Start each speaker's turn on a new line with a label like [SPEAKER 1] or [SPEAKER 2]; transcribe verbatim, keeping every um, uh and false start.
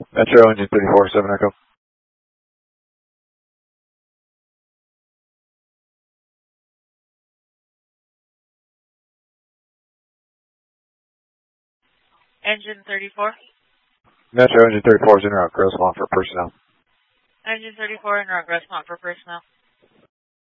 [SPEAKER 1] Metro, engine thirty-four, seven Echo.
[SPEAKER 2] Engine thirty-four.
[SPEAKER 1] Metro, engine thirty-four is en route, Grossmont for personnel.
[SPEAKER 2] Engine thirty-four en route, Grossmont for personnel.